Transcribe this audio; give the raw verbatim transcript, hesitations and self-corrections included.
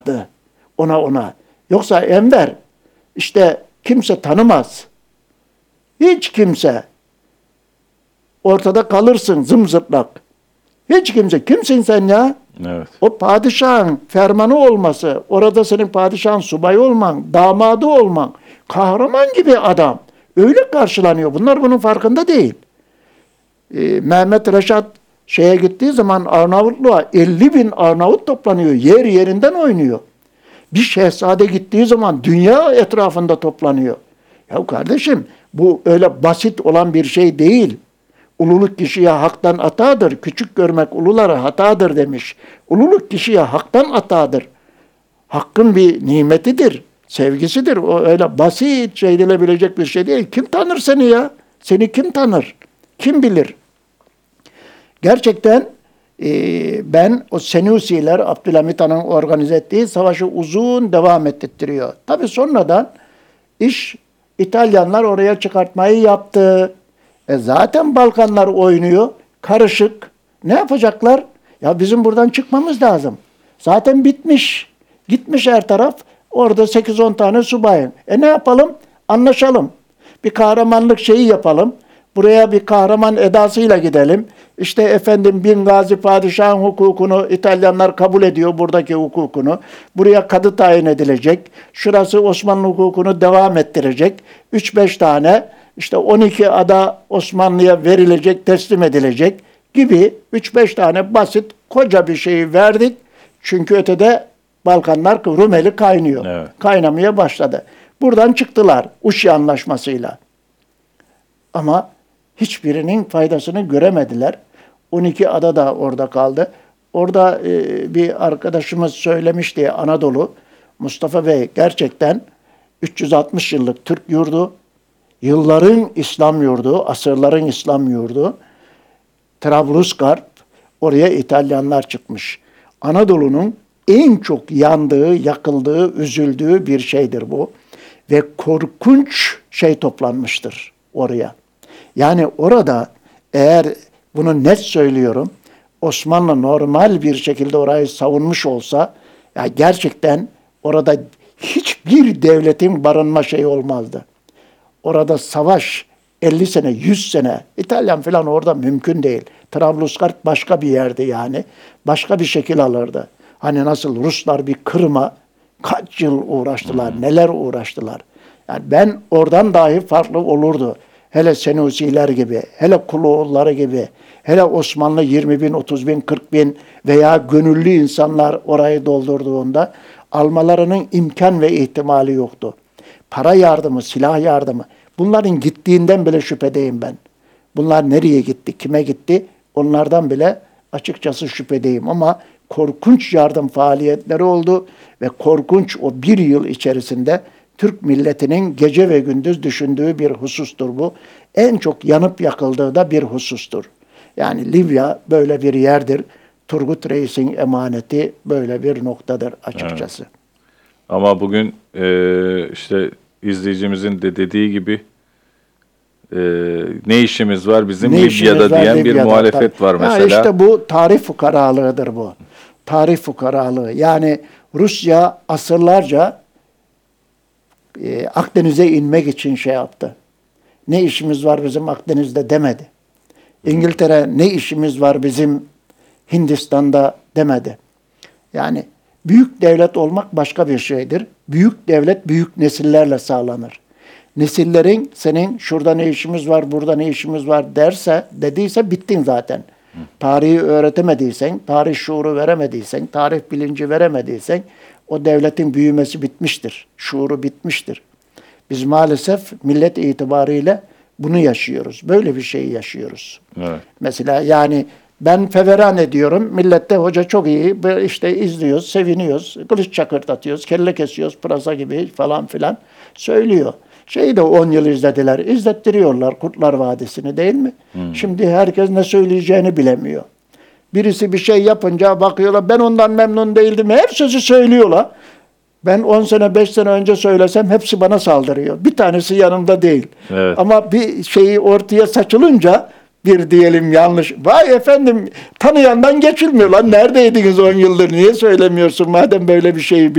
ona ona. Yoksa Enver işte kimse tanımaz. Hiç kimse. Ortada kalırsın zımzıplak. Hiç kimse. Kimsin sen ya? Evet. O padişahın fermanı olması, orada senin padişahın subayı olman, damadı olman, kahraman gibi adam. Öyle karşılanıyor. Bunlar bunun farkında değil. Ee, Mehmet Reşat şeye gittiği zaman Arnavutluğa elli bin Arnavut toplanıyor. Yer yerinden oynuyor. Bir şehzade gittiği zaman dünya etrafında toplanıyor. Ya kardeşim bu öyle basit olan bir şey değil. Ululuk kişiye haktan atadır. Küçük görmek ululara hatadır demiş. Ululuk kişiye haktan atadır. Hakkın bir nimetidir. Sevgisidir. O öyle basit şey edilebilecek bir şey değil. Kim tanır seni ya? Seni kim tanır? Kim bilir? Gerçekten e, ben o Senusiler Abdülhamit Han'ın organize ettiği savaşı uzun devam ettirtiyor. Tabii sonradan iş İtalyanlar oraya çıkartmayı yaptı. E zaten Balkanlar oynuyor. Karışık. Ne yapacaklar? Ya bizim buradan çıkmamız lazım. Zaten bitmiş. Gitmiş her taraf. Orada sekiz on tane subayın. E ne yapalım? Anlaşalım. Bir kahramanlık şeyi yapalım. Buraya bir kahraman edasıyla gidelim. İşte efendim bin gazi padişahın hukukunu İtalyanlar kabul ediyor, buradaki hukukunu. Buraya kadı tayin edilecek. Şurası Osmanlı hukukunu devam ettirecek. üç beş tane işte on iki ada Osmanlı'ya verilecek, teslim edilecek gibi üç beş tane basit koca bir şeyi verdik. Çünkü ötede Balkanlar Rumeli kaynıyor. Evet. Kaynamaya başladı. Buradan çıktılar Uşi Anlaşması'yla. Ama hiçbirinin faydasını göremediler. on iki ada da orada kaldı. Orada e, bir arkadaşımız söylemişti, Anadolu. Mustafa Bey gerçekten üç yüz altmış yıllık Türk yurdu, yılların İslam yurdu, asırların İslam yurdu. Trablusgarp, oraya İtalyanlar çıkmış. Anadolu'nun en çok yandığı, yakıldığı, üzüldüğü bir şeydir bu. Ve korkunç şey toplanmıştır oraya. Yani orada eğer bunu net söylüyorum, Osmanlı normal bir şekilde orayı savunmuş olsa, ya gerçekten orada hiçbir devletin barınma şeyi olmazdı. Orada savaş elli sene, yüz sene, İtalyan falan orada mümkün değil. Trablusgarp başka bir yerdi yani. Başka bir şekil alırdı. Hani nasıl Ruslar bir Kırım'a kaç yıl uğraştılar, hmm. neler uğraştılar. Yani ben oradan dahi farklı olurdu. Hele Senusiler gibi, hele Kuloğulları gibi, hele Osmanlı yirmi bin, otuz bin, kırk bin veya gönüllü insanlar orayı doldurduğunda almalarının imkan ve ihtimali yoktu. Para yardımı, silah yardımı, bunların gittiğinden bile şüphedeyim ben. Bunlar nereye gitti, kime gitti, onlardan bile açıkçası şüphedeyim. Ama korkunç yardım faaliyetleri oldu ve korkunç o bir yıl içerisinde Türk milletinin gece ve gündüz düşündüğü bir husustur bu. En çok yanıp yakıldığı da bir husustur. Yani Libya böyle bir yerdir. Turgut Reis'in emaneti böyle bir noktadır açıkçası. Evet. Ama bugün e, işte izleyicimizin de dediği gibi e, ne işimiz var bizim ne Libya'da var, diyen Libya'da, bir muhalefet tabii. var mesela. Ya işte bu tarih fukaralığıdır bu. Tarih fukaralığı. Yani Rusya asırlarca e, Akdeniz'e inmek için şey yaptı. Ne işimiz var bizim Akdeniz'de demedi. İngiltere ne işimiz var bizim Hindistan'da demedi. Yani büyük devlet olmak başka bir şeydir. Büyük devlet büyük nesillerle sağlanır. Nesillerin senin şurada ne işimiz var, burada ne işimiz var derse, dediyse bittin zaten. Tarihi öğretemediysen, tarih şuuru veremediysen, tarih bilinci veremediysen o devletin büyümesi bitmiştir. Şuuru bitmiştir. Biz maalesef millet itibariyle bunu yaşıyoruz. Böyle bir şeyi yaşıyoruz. Evet. Mesela yani ben feveran ediyorum. Millette hoca çok iyi. İşte izliyoruz, seviniyoruz. Kılıç çakırdatıyoruz, kelle kesiyoruz, pırasa gibi falan filan söylüyor. Şeyi de on yıl izlediler. İzlettiriyorlar Kurtlar Vadisi'ni değil mi? Hmm. Şimdi herkes ne söyleyeceğini bilemiyor. Birisi bir şey yapınca bakıyorlar ben ondan memnun değildim. Her sözü söylüyorlar. Ben on sene, beş sene önce söylesem hepsi bana saldırıyor. Bir tanesi yanımda değil. Evet. Ama bir şeyi ortaya saçılınca bir diyelim yanlış. Vay efendim, tanıyandan geçilmiyor lan. Neredeydiniz on yıldır? Niye söylemiyorsun madem böyle bir şeyi